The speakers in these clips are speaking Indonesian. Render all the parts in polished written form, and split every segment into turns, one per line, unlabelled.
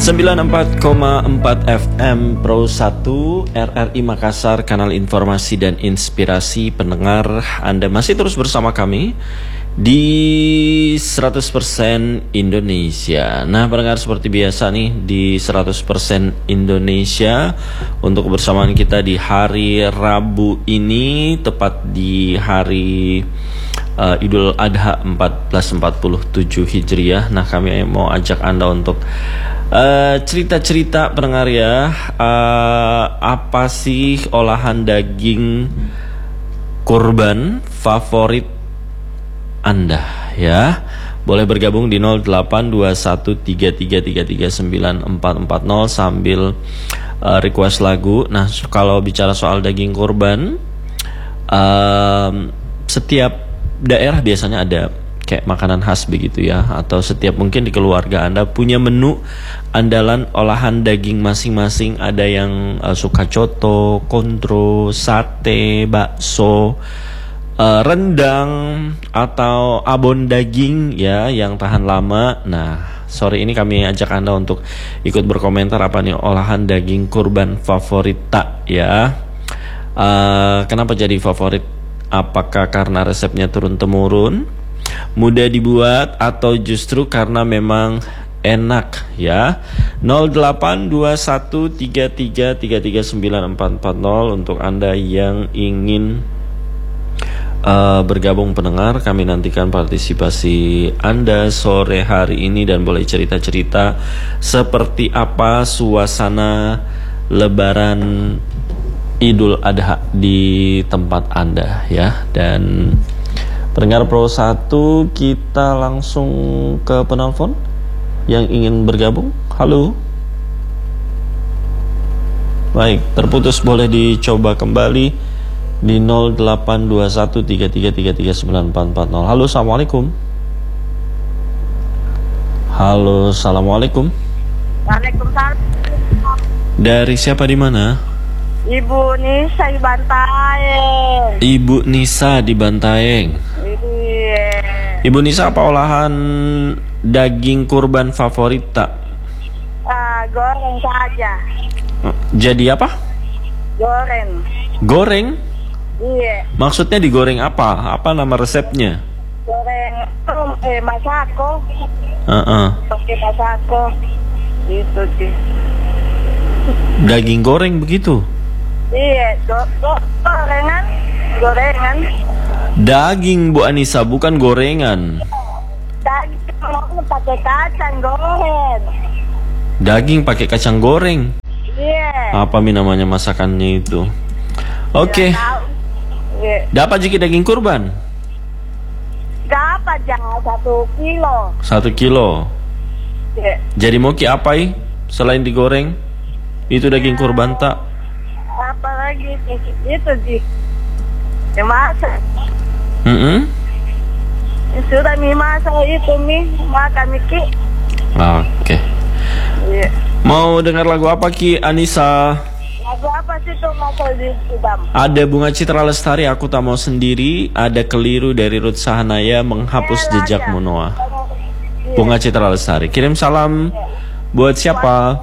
94,4 FM Pro 1 RRI Makassar, kanal informasi dan inspirasi pendengar. Anda masih terus bersama kami di 100% Indonesia. Nah, pendengar, seperti biasa nih di 100% Indonesia untuk kebersamaan kita di hari Rabu ini, tepat di hari Idul Adha 1447 Hijriah. Nah, kami mau ajak Anda untuk cerita-cerita pendengar ya. Apa sih olahan daging kurban favorit Anda ya? Boleh bergabung di 082133339440 sambil request lagu. Nah, kalau bicara soal daging kurban, setiap daerah biasanya ada kayak makanan khas begitu ya, atau setiap mungkin di keluarga Anda punya menu andalan olahan daging masing-masing. Ada yang suka coto, kontro, sate, bakso, rendang, atau abon daging ya yang tahan lama. Nah, sore ini kami ajak Anda untuk ikut berkomentar apa nih olahan daging kurban favorit tak ya. Kenapa jadi favorit? Apakah karena resepnya turun-temurun, mudah dibuat, atau justru karena memang enak ya? 082133339440 untuk Anda yang ingin bergabung pendengar. Kami nantikan partisipasi Anda sore hari ini, dan boleh cerita-cerita seperti apa suasana Lebaran Idul Adha di tempat Anda ya. Dan pendengar Pro 1, kita langsung ke penelpon yang ingin bergabung. Halo. Baik, terputus, boleh dicoba kembali di 082133339440. Halo, assalamualaikum. Halo, assalamualaikum.
Waalaikumsalam.
Dari siapa, di mana?
Ibu Nisa di Bantaeng.
Ibu Nisa di Bantaeng.
Iya.
Ibu Nisa, apa olahan daging kurban favorit tak?
Goreng saja.
Jadi apa?
Goreng.
Goreng?
Iya.
Maksudnya digoreng apa? Apa nama resepnya?
Goreng masako. Pakai masako. Itu sih.
Daging goreng begitu?
Iya, gorengan.
Daging, Bu Anissa, bukan gorengan.
Daging pakai kacang goreng.
Daging pakai kacang goreng.
Iya.
Apa namanya masakannya itu? Oke.
Iya.
Dapat jiki daging kurban?
Dapat jangan 1 kilo.
1 kilo.
Iya.
Jadi mau ki apa selain digoreng? Itu daging kurban tak?
Apalagi itu sih masak. Sudah masak itu makan Ki.
Oke.
Iya.
Mau dengar lagu apa Ki Anissa?
Lagu apa sih tuh masuk di Subam?
Ada Bunga Citra Lestari, Aku Tak Mau Sendiri. Ada Keliru dari Ruth Sahanaya, Menghapus Jejak Noah. Bunga Citra Lestari. Kirim salam buat siapa?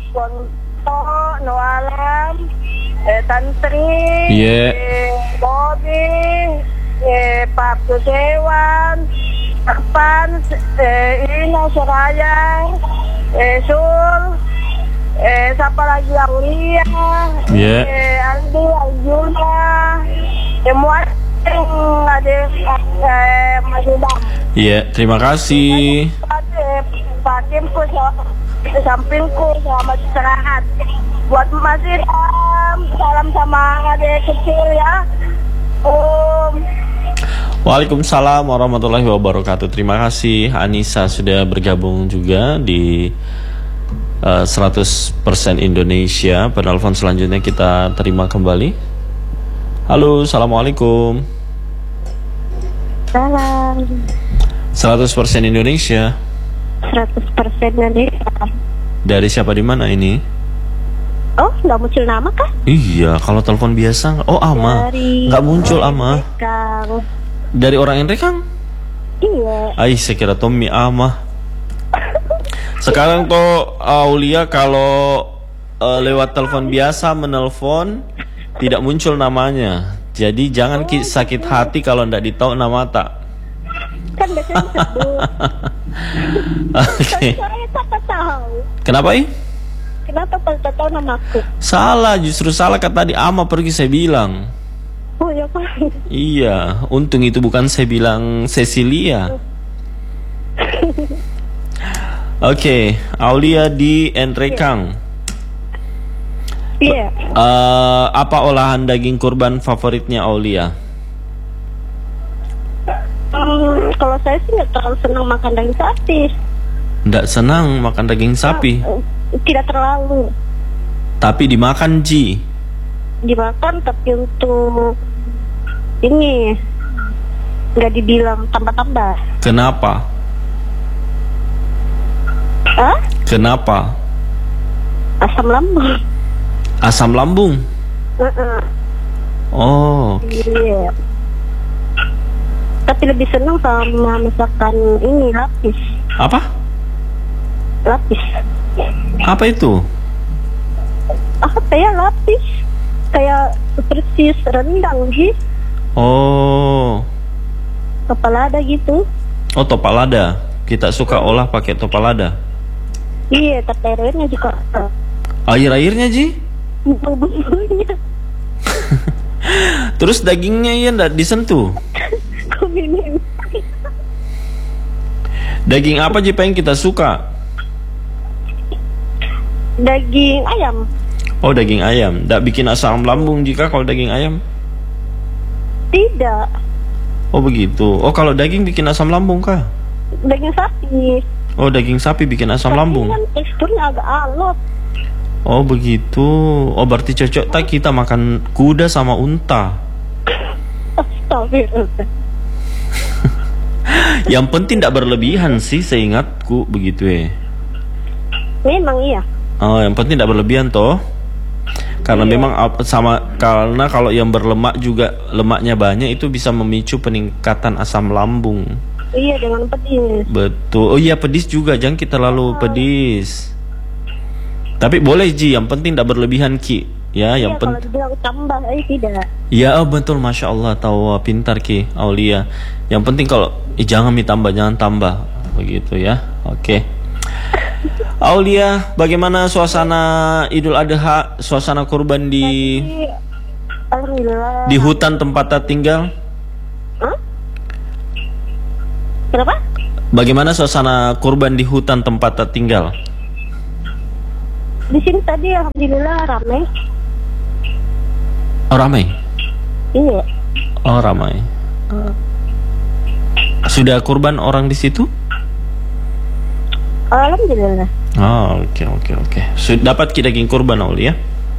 Noalam, Tantri, Bobby, Pak Kusewan, Pan, Ina Seraya, Sul, siapa lagi, Aulia, Aldi, Aljuna, semua yang ada masih dah.
Iya, terima kasih.
Pak Kimku sampingku, selamat istirahat. Buat masih salam sama adik kecil ya.
Waalaikumsalam warahmatullahi wabarakatuh. Terima kasih Anissa sudah bergabung juga di 100% Indonesia. Penelpon selanjutnya kita terima kembali. Halo, assalamualaikum.
Salam.
100% Indonesia.
100% Indonesia.
Dari siapa, di mana ini?
Oh, nggak muncul nama kah?
Iya, kalau telepon biasa. Oh, Ama. Nggak muncul Ama.
Kang.
Dari orang Endrekang?
Iya.
Saya kira Tommy Ama. Sekarang tuh Aulia kalau lewat telepon biasa menelpon tidak muncul namanya. Jadi jangan sakit hati kalau ndak ditahu nama tak.
Kan biasanya disebut.
Oke.
Saya tak tahu.
Kenapa
Kenapa pas tak tahu namaku?
Salah, justru salah kata tadi Ama pergi saya bilang.
Oh ya Pak.
Iya, untung itu bukan saya bilang Cecilia. Oke, Aulia di Entrekang.
Iya.
Apa olahan daging kurban favoritnya Aulia?
Kalau saya sih nggak terlalu senang makan daging sapi.
Nggak senang makan daging sapi,
Tidak terlalu
tapi dimakan Ji.
dimakan, tapi untuk ini nggak dibilang tambah-tambah.
Kenapa?
Hah?
Kenapa?
Asam lambung.
Asam lambung. Oh,
Iya. Tapi lebih senang sama masakan ini lapis.
apa?
Lapis.
Apa itu?
Apa ya lapis? Kayak persis rendang sih.
Oh,
Kepala ada gitu.
oh topalada. Kita suka olah pakai topalada.
Iya, tapi airnya juga
Air-airnya Ji?
bumbu-bumbunya.
Terus dagingnya ya nggak disentuh.
Kuminim.
Daging apa Ji pengen kita suka?
Daging ayam.
Oh daging ayam. Nggak bikin asam lambung jika kalau daging ayam?
Tidak.
Oh begitu. Oh kalau daging bikin asam lambung kah?
Daging sapi.
Oh daging sapi bikin asam
Sapi
lambung.
kan teksturnya agak alot.
Oh begitu. Oh berarti cocok tak kita makan kuda sama unta.
Astagfirullah.
Yang penting tidak berlebihan sih, seingatku begitu
Memang iya.
Oh yang penting tidak berlebihan toh. Karena memang karena kalau yang berlemak juga lemaknya banyak itu bisa memicu peningkatan asam lambung.
Iya, dengan pedis.
Betul. Oh iya pedis juga, jangan kita terlalu pedis. Tapi boleh Ji, yang penting tidak berlebihan Ki. Ya,
Iya,
yang
kalau
penting.
dibilang tambah, tidak.
Ya betul, masya Allah, tahu pintar Ki Aulia. Yang penting kalau jangan ditambah, jangan tambah begitu ya. Oke. Aulia, bagaimana suasana Idul Adha, suasana kurban di
Jadi, alhamdulillah.
di hutan tempat kita tinggal?
Hah? Kenapa?
Bagaimana suasana kurban di hutan tempat kita tinggal?
Di sini tadi alhamdulillah ramai.
Oh ramai.
Iya.
Oh ramai. Sudah kurban orang di situ?
Alhamdulillah.
Oh oke. Sudah dapat ki daging kurban Aulia?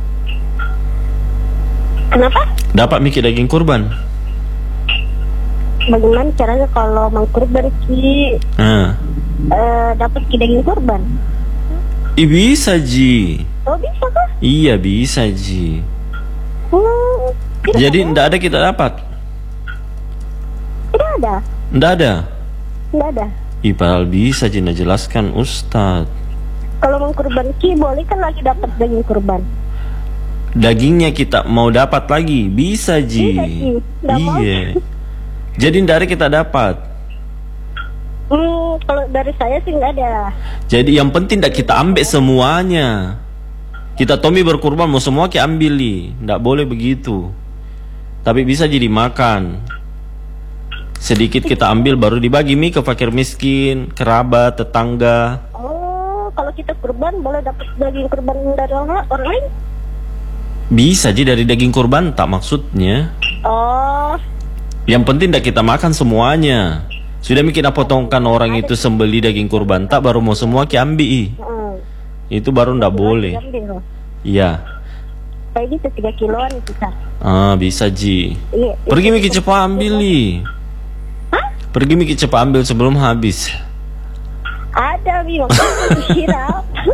Kenapa?
Dapat miki daging kurban?
Bagaimana caranya kalau mau kurban Ki?
Nah.
Dapat Ki daging kurban?
Bisa Ji.
Oh bisa kah?
Iya bisa Ji.
Tidak
Jadi
ada.
ndak ada kita dapat.
Tidak ada.
Ndak ada.
Tidak ada.
Ih padahal bisa Ji, nah jelaskan Ustadz.
Kalau mau kurban Ki boleh kan lagi dapat daging kurban?
Dagingnya kita mau dapat lagi, bisa Ji.
Bisa, Ji. Nggak mau.
Iya. Jadi ndak ada kita dapat.
Kalau dari saya sih nggak ada.
Jadi yang penting ndak kita ambil semuanya. Kita Tommy berkurban mau semua kita ambil nih. Ndak boleh begitu. Tapi bisa jadi makan. Sedikit kita ambil baru dibagi ke fakir miskin, kerabat, tetangga.
Oh, kalau kita kurban boleh dapat daging kurban dari orang lain?
Bisa Ji dari daging kurban tak maksudnya.
Oh,
Yang penting ndak kita makan semuanya. Sudah mikir potongkan orang itu sembeli daging kurban tak baru mau semua ki ambil. Itu baru ndak boleh.
diambil.
Iya.
Kayak gitu 3 kiloan bisa.
Ah bisa Ji.
Iya.
Pergi Miki cepat ambil nih.
Hah?
Pergi Miki cepat ambil sebelum habis.
Ada Mi, makanya dikira.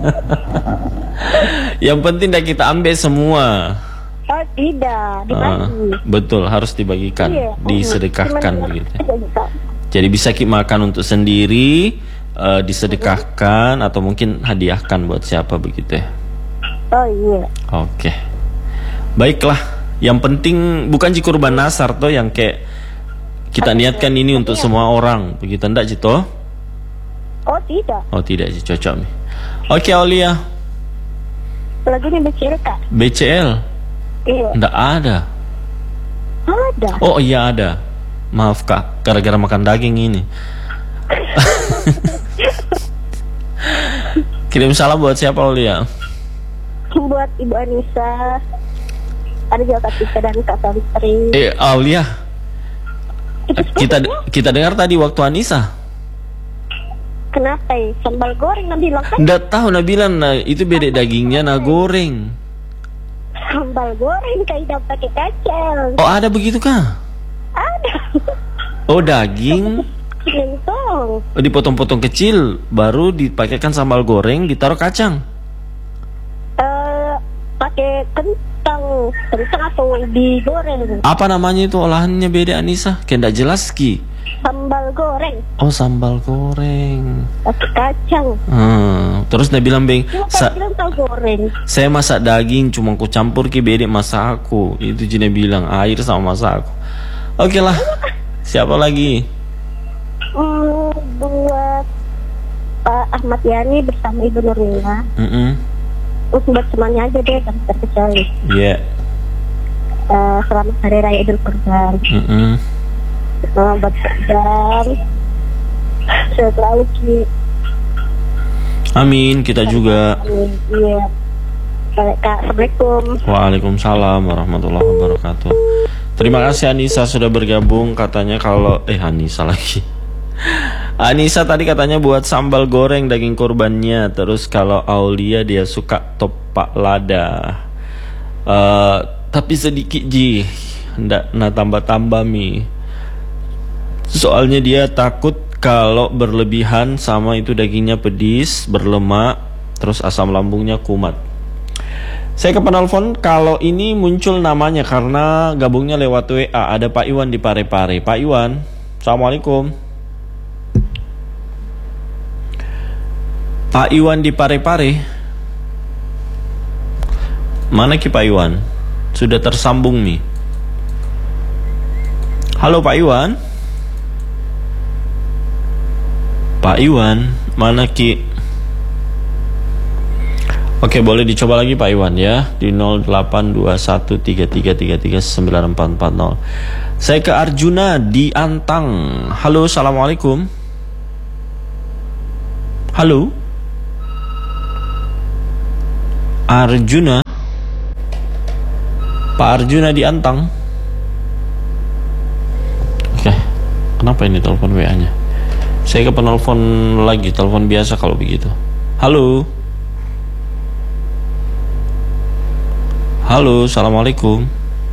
Yang penting dah kita ambil semua.
Oh tidak, dibagi.
Betul harus dibagikan,
Iya.
disedekahkan
Cuman
begitu.
tidak bisa.
Jadi bisa kita makan untuk sendiri, disedekahkan atau mungkin hadiahkan buat siapa begitu ya?
Oh iya.
Oke. Baiklah. Yang penting bukan kurban nasar toh yang kayak kita niatkan ini untuk semua orang begitu ndak Cito?
Oh tidak.
Oh tidak sih, cocok nih. Oke Aulia.
Lagi nih BCL Kak.
BCL?
Iya.
Ndak ada.
Ada.
Oh iya ada. Maaf Kak, gara-gara makan daging ini. Kirim salam buat siapa Aulia?
Buat Ibu Anissa. Ada juga Kak Tika dan Kak Salitri.
Aulia. Kita dengar tadi waktu Anissa.
Kenapa ya? Sambal goreng Nabila kan?
Nggak tahu Nabila, nah, itu beda dagingnya nah goreng.
Sambal goreng kayak pakai kacang.
Oh ada begitu kah?
Ada.
Oh daging
Gentong.
dipotong-potong kecil, baru dipakaikan sambal goreng, ditaruh kacang.
Pakai kentang atau digoreng.
Apa namanya itu olahannya beda Anissa? Kayak nggak jelas Ki.
Sambal goreng.
Oh sambal goreng.
Pakai kacang.
Terus dia bilang Beng,
Bilang sambal goreng.
saya masak daging cuma ku campur Ki beda masak aku. Itu Jina bilang air sama masak aku. Oke lah. Siapa lagi?
Buat Pak Ahmad Yani bersama Ibu Nurmila. Buat semuanya aja deh, jangan terkecuali.
Iya.
Selamat Hari Raya Idul Kurban. Buat Jam. Selalu Ki.
Amin, kita juga.
Amin. Iya. Baik Kak, Assalamualaikum.
Waalaikumsalam warahmatullahi wabarakatuh. Terima kasih Anissa sudah bergabung. Katanya kalau Anissa lagi. Anissa tadi katanya buat sambal goreng daging kurbannya. Terus kalau Aulia dia suka topak lada. Tapi sedikit ji, ndak tambah mi. Soalnya dia takut kalau berlebihan sama itu dagingnya pedis, berlemak, terus asam lambungnya kumat. Saya ke penelpon, kalau ini muncul namanya karena gabungnya lewat WA. Ada Pak Iwan di Parepare. Pak Iwan, Assalamualaikum. Pak Iwan di Parepare. Mana Ki Pak Iwan? Sudah tersambung nih. Halo Pak Iwan. Pak Iwan, mana Ki? Oke, boleh dicoba lagi Pak Iwan ya di 082133339440. Saya ke Arjuna di Antang. Halo, Assalamualaikum. Halo. Arjuna. Pak Arjuna di Antang. Oke. Kenapa ini telepon WA-nya? Saya ke penelpon lagi, telepon biasa kalau begitu. Halo. Halo, Assalamualaikum.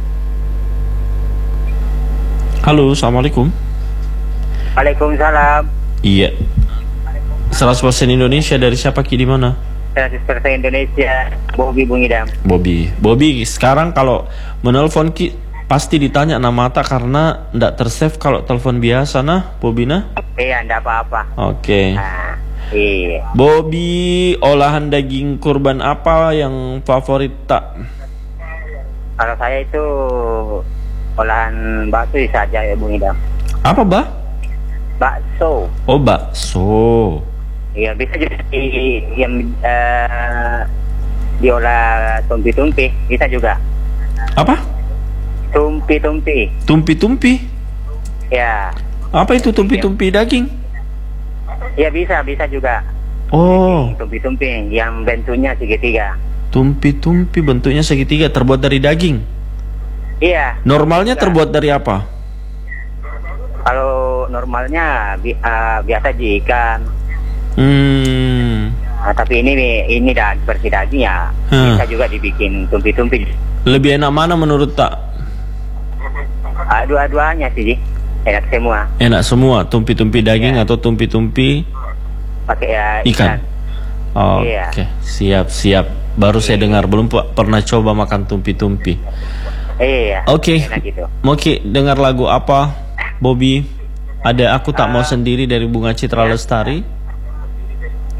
Halo, Assalamualaikum.
Waalaikumsalam.
Iya. 100% Indonesia dari siapa Ki di mana?
100% Indonesia. Bobby Bung Idam.
Bobby, sekarang kalau menelpon Ki pasti ditanya nama tak karena ndak tersave kalau telepon biasa nah, Bobby nah?
Iya, ndak apa-apa.
Oke.
Nah, iya.
Bobby, olahan daging kurban apa yang favorit tak?
Kalau saya itu olahan bakso saja ya Bung Idam.
Apa
Bakso.
Oh bakso.
Iya, bisa juga diolah tumpi-tumpi, bisa juga.
Apa?
Tumpi-tumpi.
Tumpi-tumpi?
Ya.
Apa itu tumpi-tumpi daging?
Ya bisa juga.
Oh.
Tumpi-tumpi yang bentuknya segitiga.
Tumpi-tumpi bentuknya segitiga terbuat dari daging.
Iya.
Normalnya terbuat dari apa?
Kalau normalnya biasa ikan. Tapi ini versi daging ya. Bisa juga dibikin tumpi-tumpi.
Lebih enak mana menurut tak?
Dua-duanya sih, enak semua.
Enak semua, tumpi-tumpi daging atau tumpi-tumpi
pakai
ikan. Oke, siap. Baru saya dengar, belum pernah coba makan tumpi-tumpi.
Iya.
Oke.
Gitu.
Mau Ki dengar lagu apa, Bobby? Ada Aku Tak Mau Sendiri dari Bunga Citra Lestari.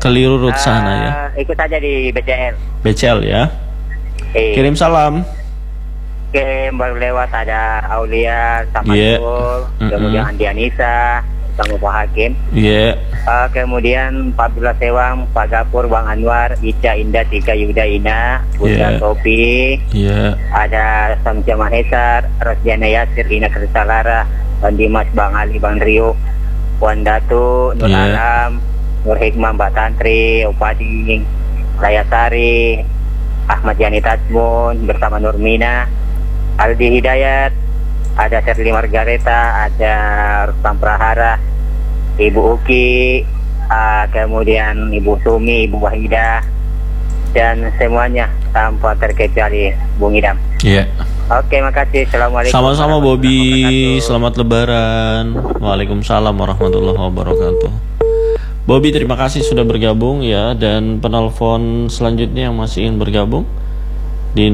keliru rute sana ya.
Ikut aja di BCL.
BCL ya. Kirim salam.
Oke, baru lewat ada Aulia, Samadul, kemudian Andi Anissa, sama Pak Hakim. Kemudian Pak Abdullah Sewang, Pak Gapur, Bang Anwar, Ica, Indah, Tika, Yuda, Ina, Bunda Topi. Ada Samja Mahesar, Rosdiana Yasir, Ina Krisalara, Bang Dimas, Bang Ali, Bang Rio, Wan Datu, Nur Alam, Nur Hikmah, Mbak Tantri, Upadi, Layasari, Ahmad Yani Tasmun bersama Nurmina, Aldi Hidayat, ada Serli Margareta, ada Rustam Prahara, Ibu Uki, kemudian Ibu Sumi, Ibu Wahidah, dan semuanya tanpa terkecuali Bung Idam. Oke, makasih. Assalamualaikum.
Sama-sama Bobby, selamat Lebaran. Waalaikumsalam warahmatullahi wabarakatuh. Bobby, terima kasih sudah bergabung ya. Dan penelpon selanjutnya yang masih ingin bergabung di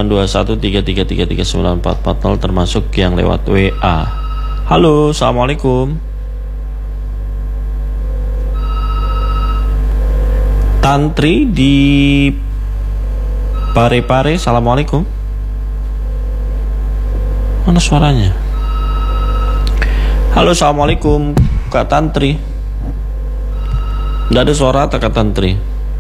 082133333940 termasuk yang lewat WA. Halo, assalamualaikum. Tantri di Parepare, assalamualaikum. Mana suaranya? Halo, assalamualaikum Kak Tantri. Nggak ada suara atau Kak Tantri?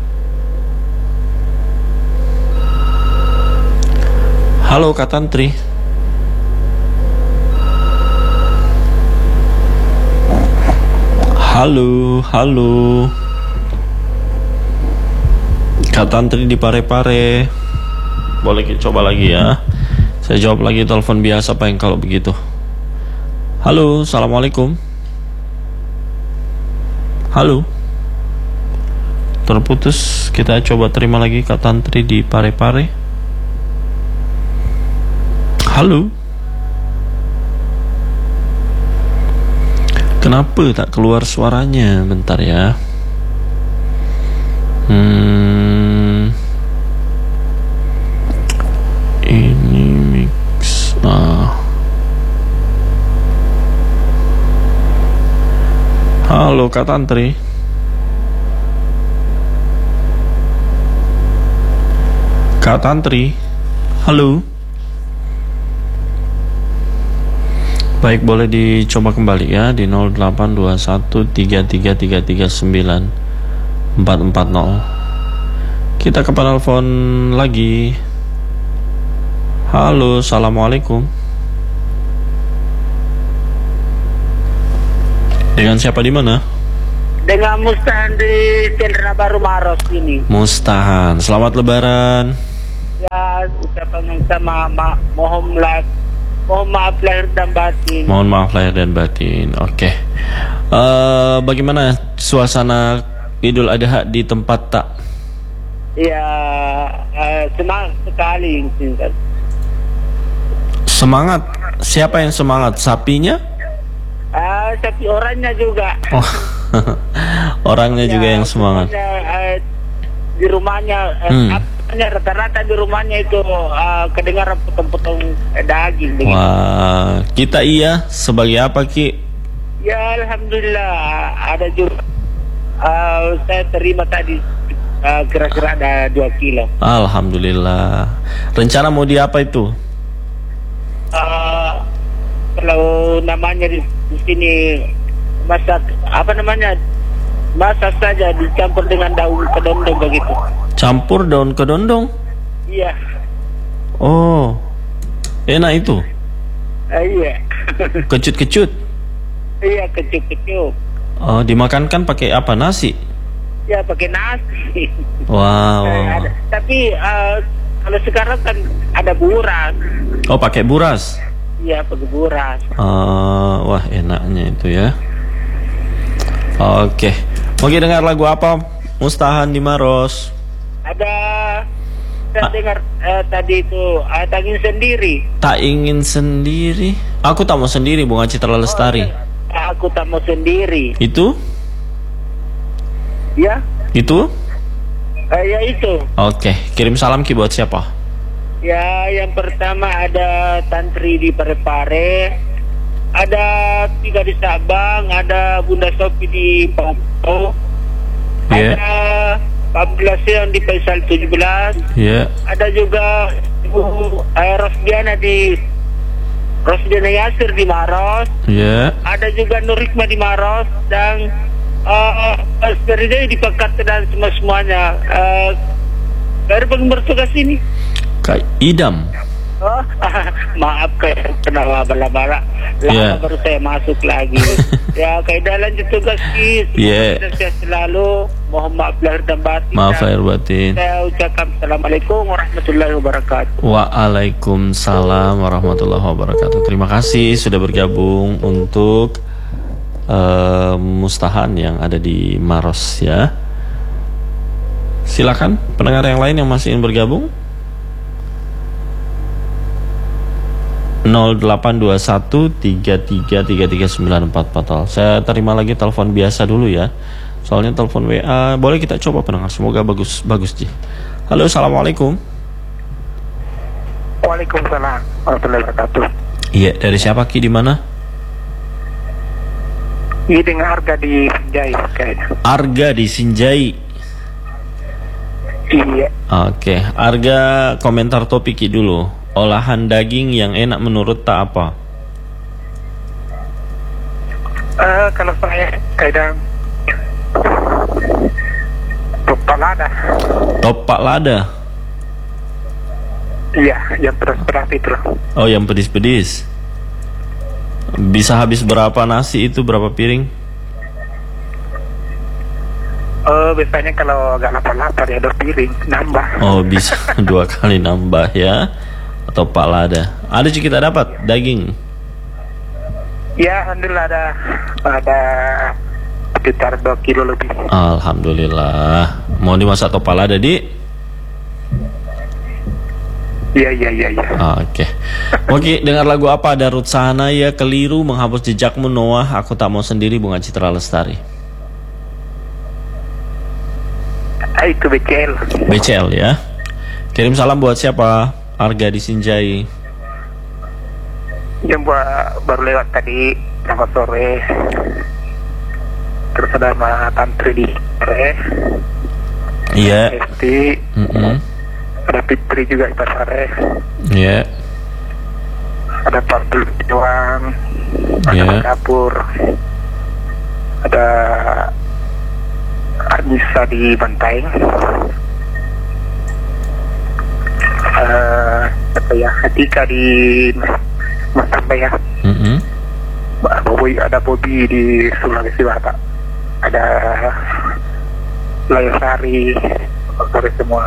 Halo Kak Tantri. Halo Kak Tantri di Parepare. Boleh coba lagi ya. Saya jawab lagi telepon biasa Pak yang kalau begitu. Halo, assalamualaikum. Halo. Terputus, kita coba terima lagi Kak Tantri di Parepare. Halo. Kenapa tak keluar suaranya? Bentar ya. Ini mix. Halo Kak Tantri. Kak Tantri, halo. Baik, boleh dicoba kembali ya di 082133333940. Kita ke penelpon lagi. Halo, assalamualaikum. Dengan siapa di mana?
Dengan Mustahan di Cendera Baru Maros ini.
Mustahan, selamat Lebaran.
Ya, ucapan sama mohon maaf lahir dan batin.
Mohon maaf lahir dan batin. Oke. Bagaimana suasana Idul Adha di tempat tak?
Ya, semangat sekali.
Semangat? Siapa yang semangat? Sapinya?
Sapi orangnya juga.
Oh, orangnya juga yang semangat.
Di rumahnya, rata-rata di rumahnya itu kedengaran potong-potong daging.
Wah, kita iya sebagai apa Ki?
Ya alhamdulillah ada juga. Saya terima tadi kira-kira ada 2 kilo.
Alhamdulillah. Rencana mau di apa itu?
Kalau namanya di sini masak apa namanya? Masak saja dicampur dengan daun kedondong begitu.
Campur daun kedondong?
Iya.
Oh, enak itu?
Iya.
Kecut-kecut?
Iya, kecut-kecut.
Oh, dimakankan pakai apa? Nasi?
Ya, pakai nasi.
Wow.
Tapi kalau sekarang kan ada buras.
Oh, pakai buras?
Iya, pakai buras.
Wah, enaknya itu ya. Oke. Mau dengar lagu apa? Mustahan di Maros.
Ada saya dengar tadi itu tak ingin sendiri.
Tak ingin sendiri. Aku tak mau sendiri, Bunga Citra Lestari.
Aku tak mau sendiri.
Itu?
Ya.
Itu?
Ya itu.
Oke, kirim salam Ki buat siapa?
Ya, yang pertama ada Tantri di Parepare, ada 3 di Sabang, ada Bunda Sopi di Papua, Ada 14 yang di Faisal 17. Ada juga Ibu Rosdiana Yasir di Maros. Ada juga Nur Hikmah di Maros dan Feride di Pekat dan semuanya. Dari bertugas ini.
Kak Idam.
Maaf kayak kenal lama baru saya masuk lagi. Ya Kaidah lanjut tugas saya selalu mohon maaf lahir dan batin.
Maaf lahir batin.
Saya ucapkan assalamualaikum warahmatullahi wabarakatuh.
Waalaikumsalam warahmatullahi wabarakatuh. Terima kasih sudah bergabung untuk Mustahan yang ada di Maros ya. Silakan pendengar yang lain yang masih ingin bergabung. 0821333394. Saya terima lagi telepon biasa dulu ya. Soalnya telepon WA boleh kita coba pendengar. Semoga bagus Ji. Halo, assalamualaikum.
Waalaikumsalam warahmatullahi wabarakatuh.
Iya, dari siapa Ki, di mana?
Iya, dengan Arga di Sinjai kayaknya.
Arga di Sinjai.
Iya.
Oke, Arga komentar topik Ki dulu. Olahan daging yang enak menurut tak apa?
Kalau saya kadang topak lada.
Topak lada?
Iya, yang pedas-pedas itu.
Oh, yang pedis-pedis. Bisa habis berapa nasi itu, berapa piring?
Biasanya kalau agak lapar-lapar ya 2 piring nambah.
Oh, bisa 2 kali nambah ya. Topak lada. Ada sih kita dapat daging.
Ya, alhamdulillah ada sekitar 2 kilo lebih.
Alhamdulillah. Mau dimasak topak lada, Di?
Iya.
Oke, dengar lagu apa? Ada Ruth Sahanaya, Keliru, Menghapus Jejakmu, Noah, Aku Tak Mau Sendiri, Bunga Citra Lestari.
Itu
BCL ya. Kirim salam buat siapa? Arga di Sinjai.
Yang baru lewat tadi selamat sore. Terus ada sama Tantri di sore.
Iya.
Ada Fitri juga di sore.
Iya.
Ada Pak Belum Doang. Ada Kapur. Ada Anissa di Banteng. Hatika di Mas Sampai ya. Ada Bobby di Sulawesi Barat. Ada Layosari, sore semua.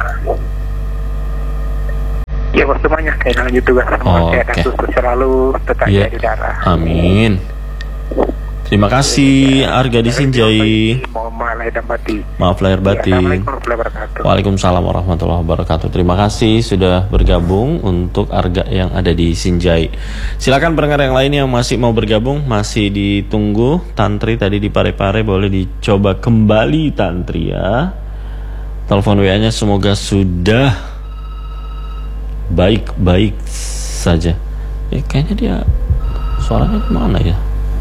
Ya buat semuanya kayak lanjut tugas. Semoga sukses selalu, tetap di darah.
Amin. Terima kasih Arga di Sinjai. Maaf lahir batin. Waalaikumsalam warahmatullahi wabarakatuh. Terima kasih sudah bergabung untuk Arga yang ada di Sinjai. Silakan pendengar yang lain yang masih mau bergabung, masih ditunggu. Tantri tadi di Parepare boleh dicoba kembali Tantri ya. Telepon WA-nya semoga sudah baik-baik saja. Kayaknya dia suaranya kemana ya?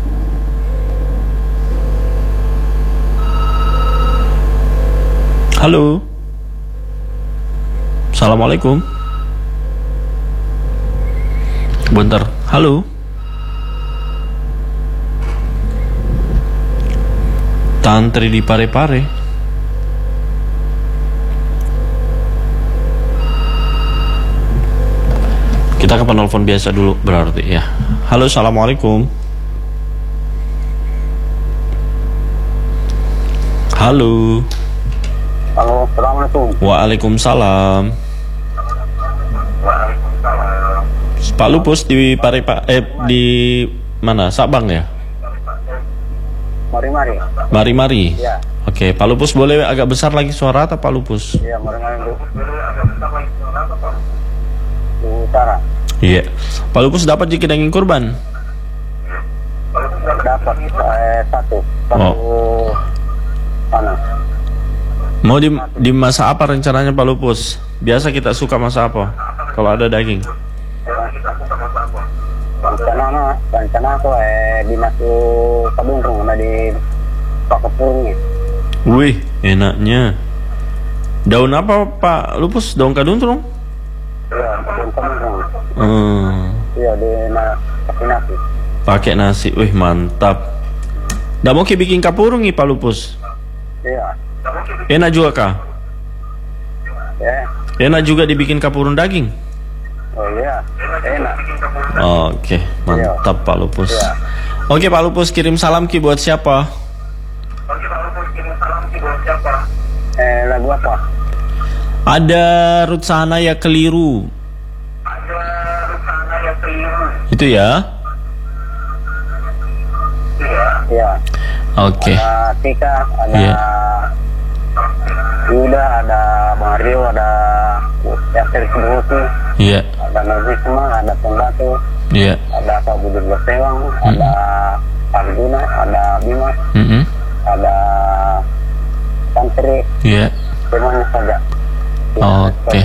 Halo. Assalamualaikum. Bentar. Halo. Tantri di Parepare. Kita ke penelpon biasa dulu berarti ya. Halo, assalamualaikum. Halo.
Halo, assalamualaikum.
Waalaikumsalam. Pak Lupus di di mana? Sabang ya? Mari-mari.
Ya.
Oke, Pak Lupus boleh agak besar lagi suara atau Pak Lupus?
Iya, mari-mari. Utara.
Iya. Pak Lupus dapat jika daging kurban?
Dapat 1. Panas.
Mau dimasak apa rencananya Pak Lupus? Biasa kita suka masak apa kalau ada daging?
Rencana aku di masuk Kabungkung, ada di Pakepurungnya.
Wih, enaknya. Daun apa Pak Lupus? Daun kaduntrung?
Iya, daun kaduntrung. Iya, pakai nasi.
Pakai nasi, wih mantap. Nggak mau bikin kapurung nih Pak Lupus?
Iya.
Enak juga kah?
Ya.
Enak juga dibikin kapurung daging?
Oh iya, enak.
Oke, mantap Pak Lupus.
Iya.
Oke Pak Lupus, kirim salam Ki buat siapa?
Lagu apa?
Ada Rutsana ya keliru. Itu ya?
Iya.
Oke.
Ada Tika, ada Yuda, ada Mario, ada Yasir Kebuti.
Iya.
Ada Nurhisma, ada Pembatu.
Iya.
Ada Pak Budur Basewang, ada Arjuna, ada Bima, ada Santri.
Iya.
Semuanya saja.
Oke.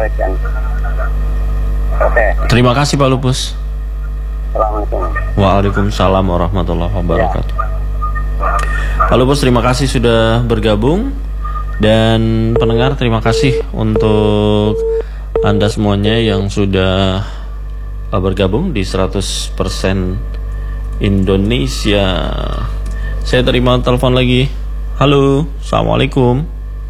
Oke.
Terima kasih Pak Lupus.
Assalamualaikum.
Waalaikumsalam warahmatullahi wabarakatuh. Pak Lupus, terima kasih sudah bergabung. Dan pendengar, terima kasih untuk Anda semuanya yang sudah bergabung di 100% Indonesia. Saya terima telepon lagi. Halo, Assalamualaikum.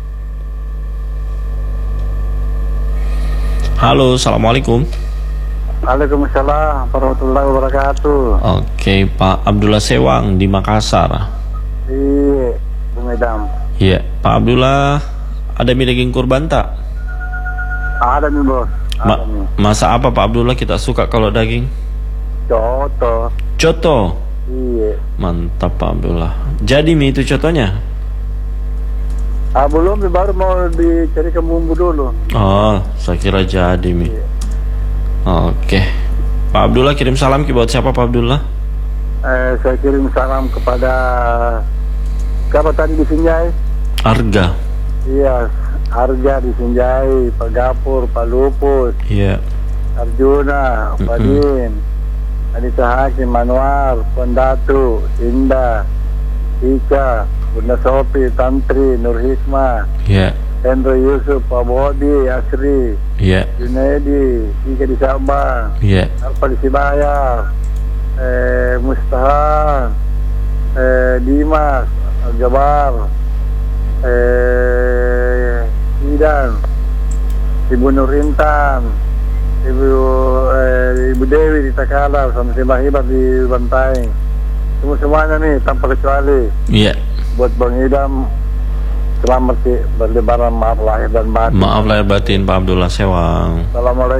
Halo, Assalamualaikum.
Waalaikumsalam warahmatullahi wabarakatuh.
Oke, Pak Abdullah Sewang di Makassar.
Iya, Bung Edam.
Iya, Pak Abdullah, ada mie daging kurban tak?
Ada nih bos.
Masa apa Pak Abdullah kita suka kalau daging?
Coto.
Coto.
Iya.
Mantap Pak Abdullah. Jadi mie itu cotonya?
Belum, baru mau dicari ke bumbu dulu.
Oh, saya kira jadi mie.
Iya.
Oke. Pak Abdullah kirim salam buat siapa Pak Abdullah?
Saya kirim salam kepada siapa tadi di Sinjai?
Arga.
Iya, Arga di Sinjai, Pak Gapur, Pak Lupus.
Iya.
Arjuna, Pak Din, Anita Hakim, Manwar, Pendatu, Indah, Ika, Bunda Sopi, Tantri, Nurhisma.
Iya.
Hendro Yusuf, Pak Bodi, Asri,
Iya.
Junaidi, Ika di Sabang,
Iya.
Alfa di Sibayar, Mustafa, Dimas, Al-Jabar, Idan, Ibu Nurintan, Ibu Dewi di Takala, sama si Mahibat di Bantai. Semuanya nih tanpa kecuali.
Iya.
Buat Bang Idam, selamat berlebaran, maaf lahir dan batin.
Maaf lahir batin Pak Abdullah Sewang.
Assalamualaikum.